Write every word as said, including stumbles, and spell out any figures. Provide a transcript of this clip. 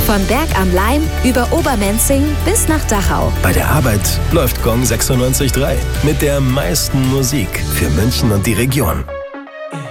Von Berg am Laim über Obermenzing bis nach Dachau. Bei der Arbeit läuft Gong sechsundneunzig Komma drei mit der meisten Musik für München und die Region.